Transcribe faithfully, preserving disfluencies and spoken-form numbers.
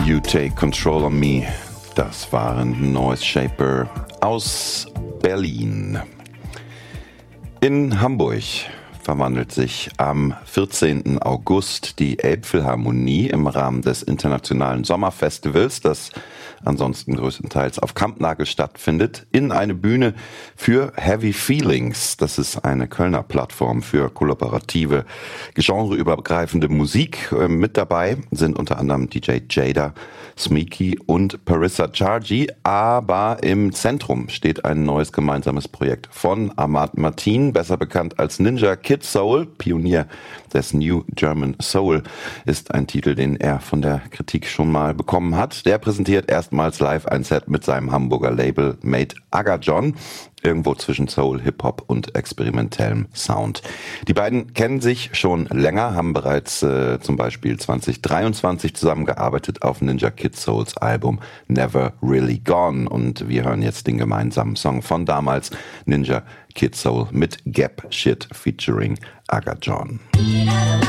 You Take Control of Me. Das waren Noise Shaper aus Berlin. In Hamburg verwandelt sich am vierzehnten August die Elbphilharmonie im Rahmen des Internationalen Sommerfestivals, das ansonsten größtenteils auf Kampnagel stattfindet, in eine Bühne für Heavy Feelings. Das ist eine Kölner Plattform für kollaborative, genreübergreifende Musik. Mit dabei sind unter anderem D J Jada, Smeaky und Parissa Chargi, aber im Zentrum steht ein neues gemeinsames Projekt von Ahmad Mateen, besser bekannt als Ninja Kid Soul, Pionier des New German Soul, ist ein Titel, den er von der Kritik schon mal bekommen hat. Der präsentiert erstmals live ein Set mit seinem Hamburger Label Made Aga John, irgendwo zwischen Soul, Hip-Hop und experimentellem Sound. Die beiden kennen sich schon länger, haben bereits äh, zum Beispiel zwanzig dreiundzwanzig zusammengearbeitet auf Ninja Kid Souls Album Never Really Gone, und wir hören jetzt den gemeinsamen Song von damals, Ninja Kid Soul mit Gap Shit featuring Aga John.